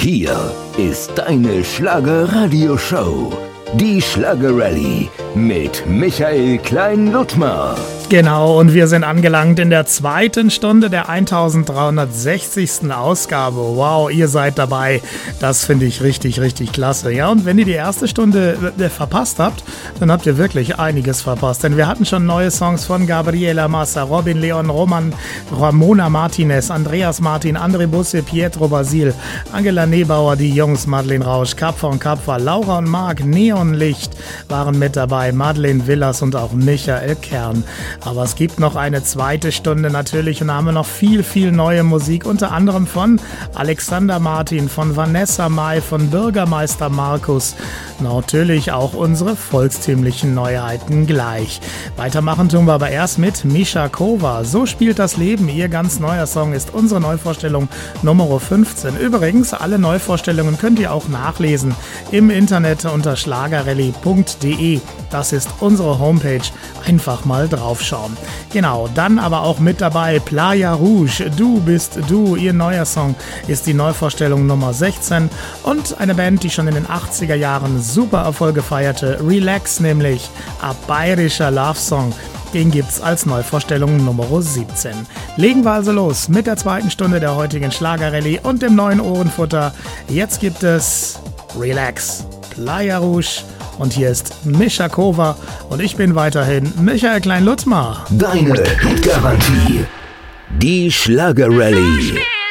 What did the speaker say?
Hier ist deine Schlager-Radio-Show. Die Schlager-Rallye mit Michael Klein-Ludtmer. Genau, und wir sind angelangt in der zweiten Stunde der 1360. Ausgabe. Wow, ihr seid dabei. Das finde ich richtig, richtig klasse. Ja, und wenn ihr die erste Stunde verpasst habt, dann habt ihr wirklich einiges verpasst. Denn wir hatten schon neue Songs von Gabriela Massa, Robin Leon, Ramona Martinez, Andreas Martin, André Busse, Pietro Basil, Angela Nebauer, die Jungs, Madeleine Rausch, Kapfer und Kapfer, Laura und Marc, Neonlicht waren mit dabei, Madeleine Villas und auch Michael Kern. Aber es gibt noch eine zweite Stunde natürlich und da haben wir noch viel, viel neue Musik, unter anderem von Alexander Martin, von Vanessa Mai, von Bürgermeister Markus. Natürlich auch unsere volkstümlichen Neuheiten gleich. Weitermachen tun wir aber erst mit Mischa Kova. So spielt das Leben. Ihr ganz neuer Song ist unsere Neuvorstellung Nummer 15. Übrigens, alle Neuvorstellungen könnt ihr auch nachlesen im Internet unter schlagerrallye.de. Das ist unsere Homepage. Einfach mal draufschauen. Genau, dann aber auch mit dabei Playa Rouge, Du bist du. Ihr neuer Song ist die Neuvorstellung Nummer 16 und eine Band, die schon in den 80er Jahren super Erfolge feierte, Relax nämlich, ein bayerischer Love-Song. Den gibt's als Neuvorstellung Nummer 17. Legen wir also los mit der zweiten Stunde der heutigen Schlager-Rallye und dem neuen Ohrenfutter. Jetzt gibt es Relax, Playa Rouge und hier ist Mischa Kova und ich bin weiterhin Michael Klein-Ludtmer. Deine Hitgarantie. Die Schlager-Rallye.